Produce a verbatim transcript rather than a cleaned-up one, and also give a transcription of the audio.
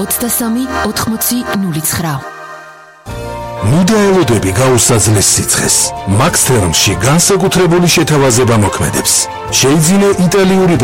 ოცდასამი ოთხმოცი ნული ცხრა. მუდაელოდები გაუსაძლეს სიცხეს. Max Thermში განსაკუთრებული შეთავაზება მოქმედებს. შეიძინე იტალიური